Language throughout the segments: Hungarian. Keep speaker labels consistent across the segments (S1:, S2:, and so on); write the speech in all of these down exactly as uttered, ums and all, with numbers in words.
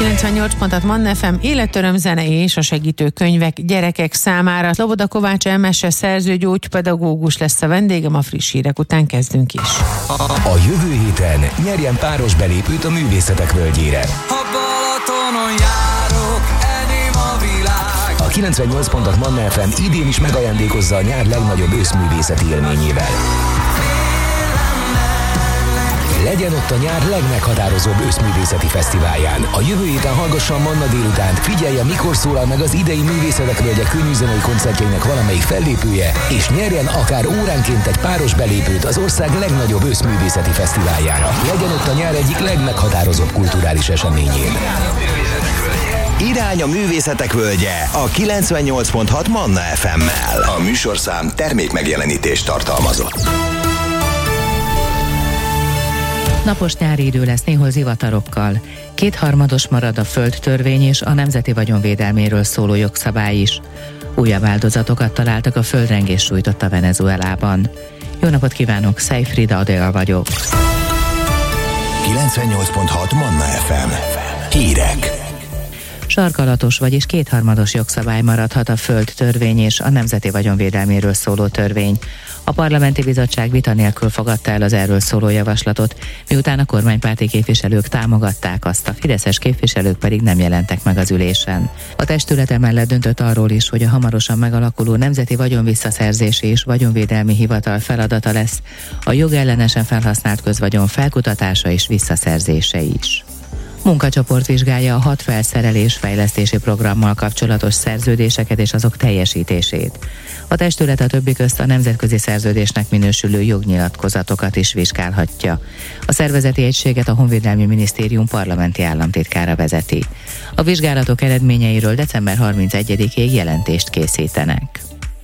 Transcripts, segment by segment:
S1: kilencvennyolc pont hat Manna ef em, életöröm zene és a segítő könyvek gyerekek számára. Loboda Kovács em es es szerző, gyógypedagógus lesz a vendégem, a friss hírek után kezdünk is.
S2: A jövő héten nyerjen páros belépőt a Művészetek Völgyére.
S3: A Balatonon járok, enyém a világ.
S2: A kilencvennyolc pont hat Manna ef em idén is megajándékozza a nyár legnagyobb őszművészeti élményével. Legyen ott a nyár legmeghatározóbb őszművészeti fesztiválján. A jövő héten hallgassa a Manna délutánt, figyelje, mikor szólal meg az idei Művészetek Völgye könnyűzenei koncertjeinek valamelyik fellépője, és nyerjen akár óránként egy páros belépőt az ország legnagyobb őszművészeti fesztiváljára. Legyen ott a nyár egyik legmeghatározóbb kulturális eseményén.
S4: Irány a Művészetek Völgye a kilencvennyolc pont hat Manna ef emmel. A műsorszám termékmegjelenítést tartalmazott.
S5: Napos nyári idő lesz néhol zivatarokkal. Kétharmados marad a földtörvény és a nemzeti vagyonvédelméről szóló jogszabály is. Újabb áldozatokat találtak a földrengés sújtotta Venezuelában. Jó napot kívánok, Szejfrida Adél vagyok.
S4: kilencvennyolc pont hat Manna ef em. Hírek.
S5: Sarkalatos, vagyis kétharmados jogszabály maradhat a földtörvény és a nemzeti vagyonvédelméről szóló törvény. A parlamenti bizottság vita nélkül fogadta el az erről szóló javaslatot, miután a kormánypárti képviselők támogatták azt, a fideszes képviselők pedig nem jelentek meg az ülésen. A testület emellett döntött arról is, hogy a hamarosan megalakuló Nemzeti Vagyonvisszaszerzési és Vagyonvédelmi Hivatal feladata lesz a jogellenesen felhasznált közvagyon felkutatása és visszaszerzése is. Munkacsoport vizsgálja a hat felszerelés fejlesztési programmal kapcsolatos szerződéseket és azok teljesítését. A testület a többi közt a nemzetközi szerződésnek minősülő jognyilatkozatokat is vizsgálhatja. A szervezeti egységet a Honvédelmi Minisztérium parlamenti államtitkára vezeti. A vizsgálatok eredményeiről december harmincegyedikéig jelentést készítenek.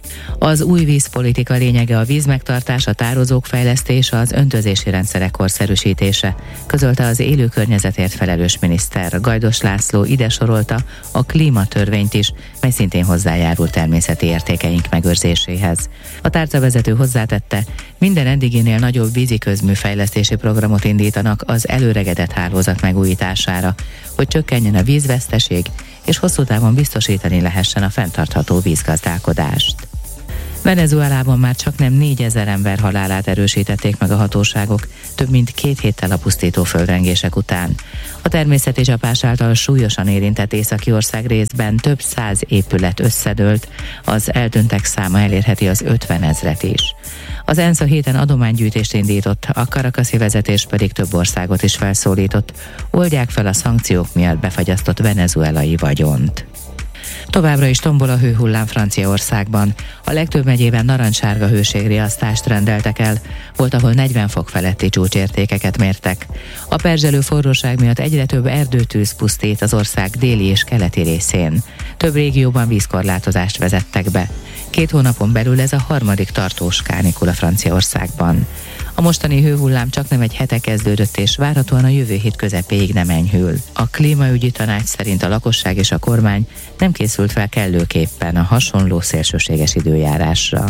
S5: Az új vízpolitika lényege a vízmegtartás, a tározók fejlesztése, az öntözési rendszerek korszerűsítése, közölte az élő környezetért felelős miniszter. Gajdos László ide sorolta a klímatörvényt is, mely szintén hozzájárul természeti értékeink megőrzéséhez. A tárcavezető hozzátette, minden eddiginél nagyobb vízi közműfejlesztési programot indítanak az előregedett hálózat megújítására, hogy csökkenjen a vízveszteség, és hosszú távon biztosítani lehessen a fenntartható vízgazdálkodást. Venezuelában már csak nem négyezer ember halálát erősítették meg a hatóságok, több mint két héttel a pusztító földrengések után. A természeti csapás által súlyosan érintett északi ország részben több száz épület összedőlt, az eltűntek száma elérheti az ötvenezret is. Az ENSZ a héten adománygyűjtést indított, a caracasi vezetés pedig több országot is felszólított, oldják fel a szankciók miatt befagyasztott venezuelai vagyont. Továbbra is tombol a hőhullám Franciaországban. A legtöbb megyében narancssárga hőségriasztást rendeltek el, volt, ahol negyven fok feletti csúcsértékeket mértek. A perzselő forróság miatt egyre több erdőtűz pusztít az ország déli és keleti részén. Több régióban vízkorlátozást vezettek be. Két hónapon belül ez a harmadik tartós kánikula Franciaországban. A mostani hőhullám csak nem egy hete kezdődött, és várhatóan a jövő hét közepéig nem enyhül. A klímaügyi tanács szerint a lakosság és a kormány nem készült fel kellőképpen a hasonló szélsőséges időjárásra.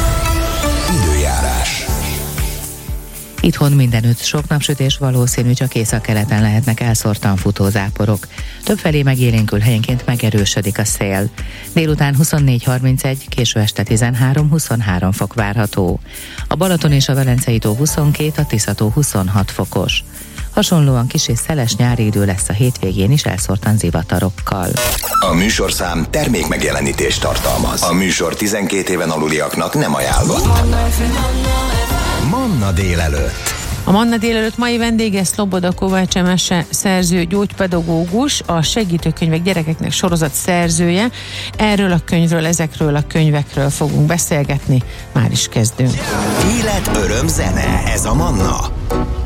S4: Időjárás.
S5: Itthon mindenütt sok napsütés valószínű, csak északkeleten lehetnek elszórtan futó záporok. Többfelé megélénkül, helyenként megerősödik a szél. Délután huszonnégy harmincegy, késő este tizenhárom huszonhárom fok várható. A Balaton és a Velencei tó huszonkét, a Tisza-tó huszonhat fokos. Hasonlóan kis és szeles nyári idő lesz a hétvégén is elszórtan zivatarokkal.
S4: A műsorszám termékmegjelenítést tartalmaz. A műsor tizenkét éven aluliaknak nem ajánlott. Manna délelőtt.
S1: A Manna délelőtt mai vendége Loboda Kovács em es es szerző, gyógypedagógus, a segítőkönyvek gyerekeknek sorozat szerzője. Erről a könyvről, ezekről a könyvekről fogunk beszélgetni. Már is kezdünk.
S4: Élet, öröm, zene. Ez a Manna.